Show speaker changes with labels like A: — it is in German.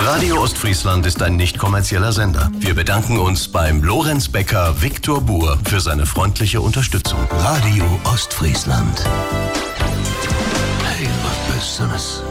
A: Radio Ostfriesland ist ein nicht kommerzieller Sender. Wir bedanken uns beim Lorenz-Bäcker Viktor Buhr für seine freundliche Unterstützung.
B: Radio Ostfriesland. Hey, was Besseres.